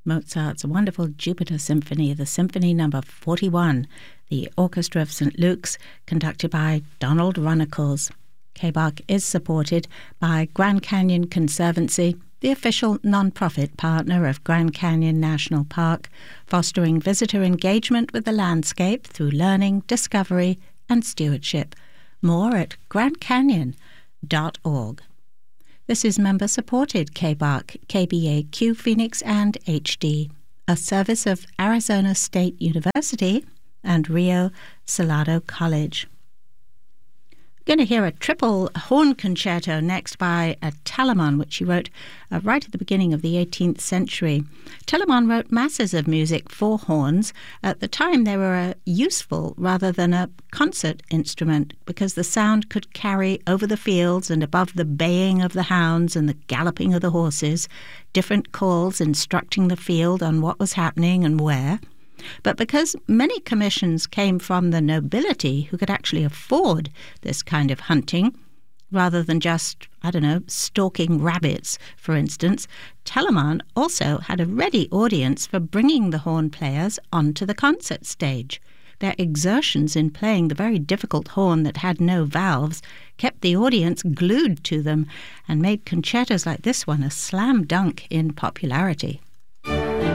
Mozart's wonderful Jupiter Symphony, the Symphony Number 41, the Orchestra of St. Luke's, conducted by Donald Runnicles. KBARC is supported by Grand Canyon Conservancy, the official non-profit partner of Grand Canyon National Park, fostering visitor engagement with the landscape through learning, discovery, and stewardship. More at grandcanyon.org. This is member-supported KBARC, KBAQ Phoenix and HD, a service of Arizona State University and Rio Salado College. We're going to hear a triple horn concerto next by Telemann, which he wrote right at the beginning of the 18th century. Telemann wrote masses of music for horns. At the time, they were a useful rather than a concert instrument because the sound could carry over the fields and above the baying of the hounds and the galloping of the horses, different calls instructing the field on what was happening and where. But because many commissions came from the nobility who could actually afford this kind of hunting, rather than just, stalking rabbits, for instance, Telemann also had a ready audience for bringing the horn players onto the concert stage. Their exertions in playing the very difficult horn that had no valves kept the audience glued to them and made concertos like this one a slam dunk in popularity.